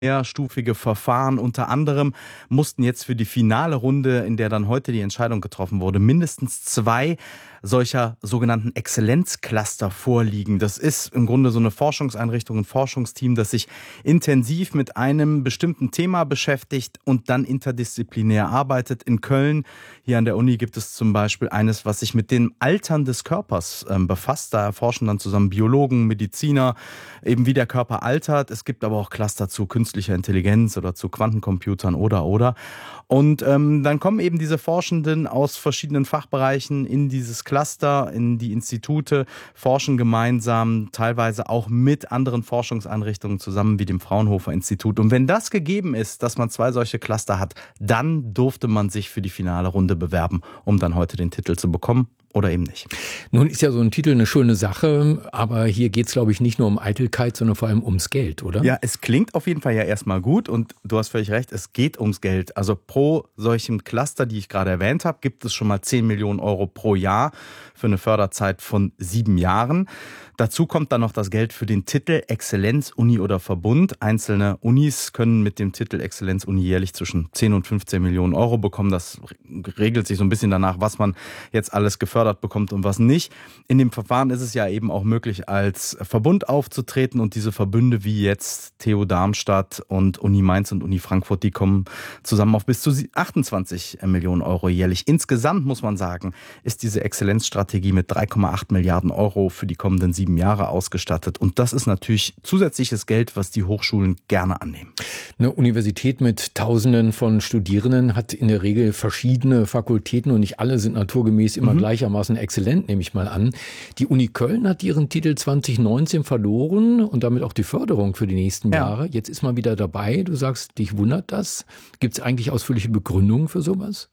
mehrstufige Verfahren. Unter anderem mussten jetzt für die finale Runde, in der dann heute die Entscheidung getroffen wurde, mindestens 2 solcher sogenannten Exzellenzcluster vorliegen. Das ist im Grunde so eine Forschungseinrichtung, ein Forschungsteam, das sich intensiv mit einem bestimmten Thema beschäftigt und dann interdisziplinär arbeitet. In Köln, hier an der Uni, gibt es zum Beispiel eines, was sich mit dem Altern des Körpers befasst. Da erforschen dann zusammen Biologen, Mediziner, eben wie der Körper altert. Es gibt aber auch Cluster zu künstlicher Intelligenz oder zu Quantencomputern oder. Und dann kommen eben diese Forschenden aus verschiedenen Fachbereichen in dieses Cluster, in die Institute, forschen gemeinsam, teilweise auch mit anderen Forschungseinrichtungen zusammen, wie dem Fraunhofer Institut. Und wenn das gegeben ist, dass man 2 solche Cluster hat, dann durfte man sich für die finale Runde bewerben, um dann heute den Titel zu bekommen. Oder eben nicht. Nun ist ja so ein Titel eine schöne Sache, aber hier geht es, glaube ich, nicht nur um Eitelkeit, sondern vor allem ums Geld, oder? Ja, es klingt auf jeden Fall ja erstmal gut und du hast völlig recht, es geht ums Geld. Also pro solchem Cluster, die ich gerade erwähnt habe, gibt es schon mal 10 Millionen Euro pro Jahr für eine Förderzeit von 7 Jahren. Dazu kommt dann noch das Geld für den Titel Exzellenz, Uni oder Verbund. Einzelne Unis können mit dem Titel Exzellenz Uni jährlich zwischen 10 und 15 Millionen Euro bekommen. Das regelt sich so ein bisschen danach, was man jetzt alles gefördert bekommt und was nicht. In dem Verfahren ist es ja eben auch möglich, als Verbund aufzutreten, und diese Verbünde wie jetzt TU Darmstadt und Uni Mainz und Uni Frankfurt, die kommen zusammen auf bis zu 28 Millionen Euro jährlich. Insgesamt muss man sagen, ist diese Exzellenzstrategie mit 3,8 Milliarden Euro für die kommenden 7 Jahre ausgestattet. Und das ist natürlich zusätzliches Geld, was die Hochschulen gerne annehmen. Eine Universität mit Tausenden von Studierenden hat in der Regel verschiedene Fakultäten und nicht alle sind naturgemäß immer gleichermaßen exzellent, nehme ich mal an. Die Uni Köln hat ihren Titel 2019 verloren und damit auch die Förderung für die nächsten Jahre. Jetzt ist man wieder dabei. Du sagst, dich wundert das. Gibt es eigentlich ausführliche Begründungen für sowas?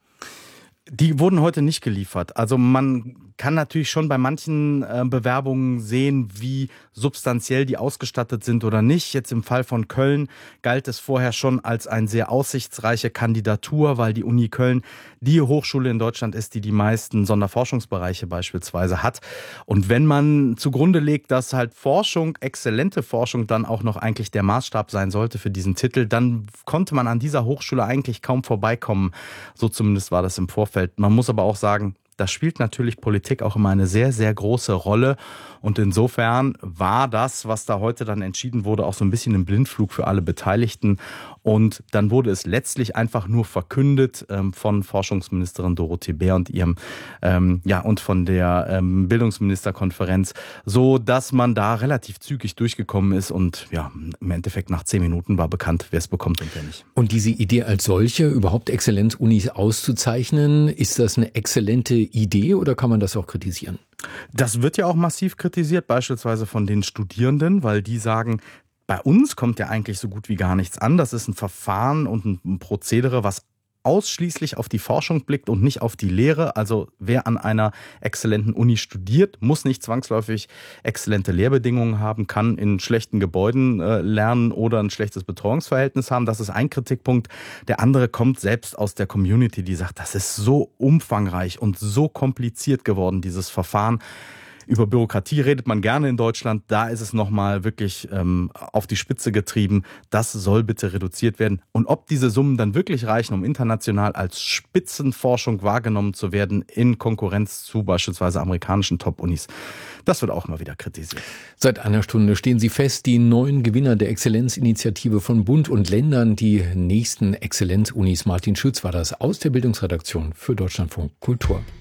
Die wurden heute nicht geliefert. Also man kann natürlich schon bei manchen Bewerbungen sehen, wie substanziell die ausgestattet sind oder nicht. Jetzt im Fall von Köln galt es vorher schon als eine sehr aussichtsreiche Kandidatur, weil die Uni Köln die Hochschule in Deutschland ist, die die meisten Sonderforschungsbereiche beispielsweise hat. Und wenn man zugrunde legt, dass halt Forschung, exzellente Forschung dann auch noch eigentlich der Maßstab sein sollte für diesen Titel, dann konnte man an dieser Hochschule eigentlich kaum vorbeikommen. So zumindest war das im Vorfeld. Man muss aber auch sagen, da spielt natürlich Politik auch immer eine sehr, sehr große Rolle. Und insofern war das, was da heute dann entschieden wurde, auch so ein bisschen ein Blindflug für alle Beteiligten. Und dann wurde es letztlich einfach nur verkündet von Forschungsministerin Dorothee Bär und ihrem und von der Bildungsministerkonferenz, so dass man da relativ zügig durchgekommen ist. Und ja, im Endeffekt nach 10 Minuten war bekannt, wer es bekommt und wer nicht. Und diese Idee als solche, überhaupt Exzellenzunis auszuzeichnen, ist das eine exzellente Idee oder kann man das auch kritisieren? Das wird ja auch massiv kritisiert, beispielsweise von den Studierenden, weil die sagen, bei uns kommt ja eigentlich so gut wie gar nichts an. Das ist ein Verfahren und ein Prozedere, was ausschließlich auf die Forschung blickt und nicht auf die Lehre. Also wer an einer exzellenten Uni studiert, muss nicht zwangsläufig exzellente Lehrbedingungen haben, kann in schlechten Gebäuden lernen oder ein schlechtes Betreuungsverhältnis haben. Das ist ein Kritikpunkt. Der andere kommt selbst aus der Community, die sagt, das ist so umfangreich und so kompliziert geworden, dieses Verfahren. Über Bürokratie redet man gerne in Deutschland. Da ist es nochmal wirklich auf die Spitze getrieben. Das soll bitte reduziert werden. Und ob diese Summen dann wirklich reichen, um international als Spitzenforschung wahrgenommen zu werden, in Konkurrenz zu beispielsweise amerikanischen Top-Unis, das wird auch mal wieder kritisiert. Seit einer Stunde stehen Sie fest, die neuen Gewinner der Exzellenzinitiative von Bund und Ländern, die nächsten Exzellenzunis. Martin Schütz war das aus der Bildungsredaktion für Deutschlandfunk Kultur.